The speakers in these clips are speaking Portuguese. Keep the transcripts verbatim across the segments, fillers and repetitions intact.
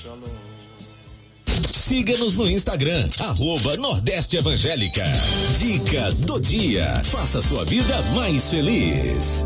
Siga-nos no Instagram, arroba Nordeste Evangélica. Dica do dia. Faça sua vida mais feliz.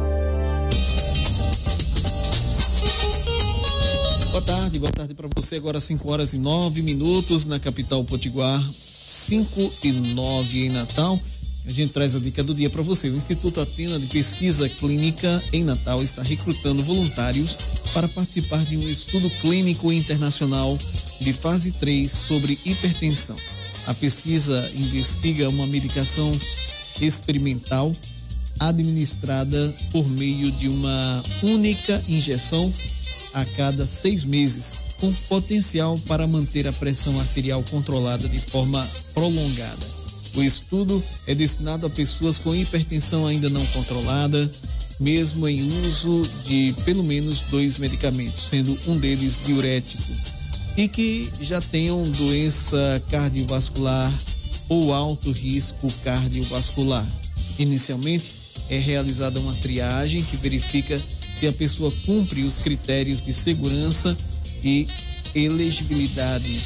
Boa tarde, boa tarde para você. Agora cinco horas e nove minutos na capital Potiguar, cinco e nove em Natal. A gente traz a dica do dia para você. O Instituto Atena de Pesquisa Clínica em Natal está recrutando voluntários para participar de um estudo clínico internacional de fase três sobre hipertensão. A pesquisa investiga uma medicação experimental administrada por meio de uma única injeção a cada seis meses, com potencial para manter a pressão arterial controlada de forma prolongada. O estudo é destinado a pessoas com hipertensão ainda não controlada, mesmo em uso de pelo menos dois medicamentos, sendo um deles diurético, e que já tenham doença cardiovascular ou alto risco cardiovascular. Inicialmente, é realizada uma triagem que verifica se a pessoa cumpre os critérios de segurança e elegibilidade.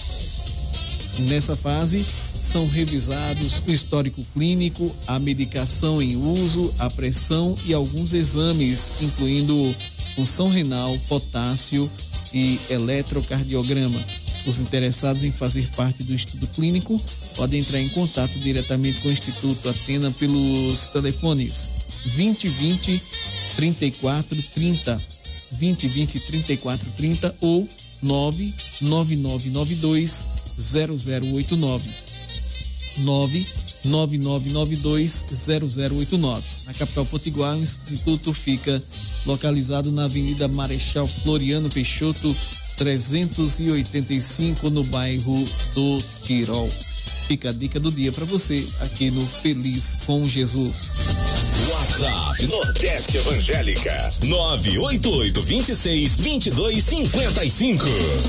Nessa fase, são revisados o histórico clínico, a medicação em uso, a pressão e alguns exames, incluindo função renal, potássio e eletrocardiograma. Os interessados em fazer parte do estudo clínico podem entrar em contato diretamente com o Instituto Atena pelos telefones vinte vinte, trinta e quatro trinta, vinte vinte, trinta e quatro trinta ou nove nove nove nove dois zero zero oito nove. nove nove nove nove dois zero zero oito nove. Na capital potiguar, o instituto fica localizado na Avenida Marechal Floriano Peixoto, trezentos e oitenta e cinco, no bairro do Tirol. Fica a dica do dia para você aqui no Feliz com Jesus. WhatsApp Nordeste Evangélica nove oito oito, dois seis, dois dois cinco cinco.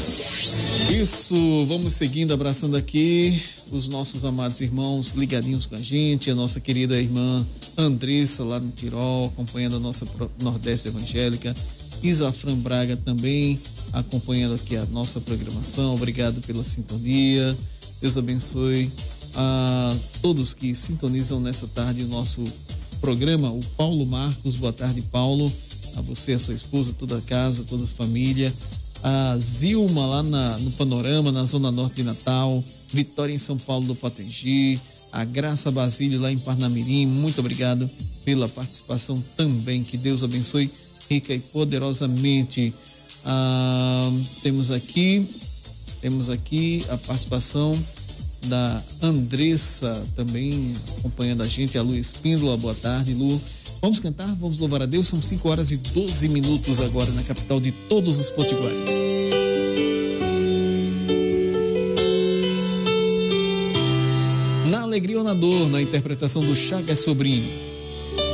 Isso, vamos seguindo, abraçando aqui os nossos amados irmãos ligadinhos com a gente, a nossa querida irmã Andressa lá no Tirol, acompanhando a nossa Nordeste Evangélica, Isafran Braga também acompanhando aqui a nossa programação. Obrigado pela sintonia, Deus abençoe a todos que sintonizam nessa tarde o nosso programa. O Paulo Marcos, boa tarde, Paulo, a você, a sua esposa, toda a casa, toda a família. A Zilma lá na, no Panorama, na Zona Norte de Natal, Vitória em São Paulo do Potengi, a Graça Basílio lá em Parnamirim, muito obrigado pela participação também, que Deus abençoe rica e poderosamente. Ah, temos aqui temos aqui a participação da Andressa também acompanhando a gente, a Lu Espíndola, boa tarde, Lu. Vamos cantar, vamos louvar a Deus, são cinco horas e doze minutos agora na capital de todos os potiguares. Na alegria ou na dor, na interpretação do Chagas Sobrinho.